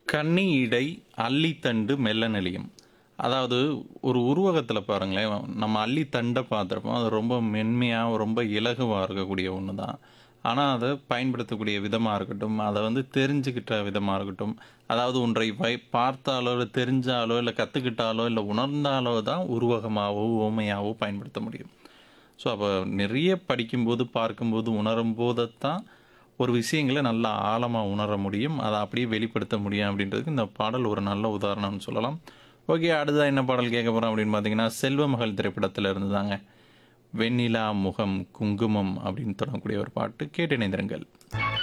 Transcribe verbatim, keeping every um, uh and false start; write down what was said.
கன்னி இடை அல்லித்தண்டு மெல்ல நெளியும். அதாவது ஒரு உருவகத்துல பாருங்களேன், நம்ம அல்லித்தண்ட பார்த்துருப்போம். அது ரொம்ப மென்மையா, ரொம்ப இலகுவா இருக்கக்கூடிய ஒண்ணு தான். ஆனா, அத பயன்படுத்தக்கூடிய விதமா இருக்கட்டும், அத வந்து தெரிஞ்சுக்கிட்ட விதமா இருக்கட்டும், அதாவது ஒன்றை வை பார்த்தாலோ, இல்ல தெரிஞ்சாலோ, இல்ல கத்துக்கிட்டாலோ, இல்ல உணர்ந்தாலோ தான் உருவகமாவோ, உவமையாவோ பயன்படுத்த முடியும். ஸோ, அப்ப நிறைய படிக்கும்போது, பார்க்கும்போது, உணரும்போது தான் ஒரு விஷயங்கள நல்லா ஆழமா உணர முடியும். அத அப்படியே வெளிப்படுத்த முடியும் அப்படின்றதுக்கு இந்த பாடல் ஒரு நல்ல உதாரணம்னு சொல்லலாம். ஓகே, அடுத்ததா என்ன பாடல் கேட்க போறோம் அப்படின்னு பார்த்தீங்கன்னா, செல்வமகள் திரைப்படத்துல இருந்து தாங்க. "வெண்ணிலா முகம் குங்குமம்" அப்படின்னு தொடங்கக்கூடிய ஒரு பாட்டு. கேட்டு இணைந்திருங்கள்.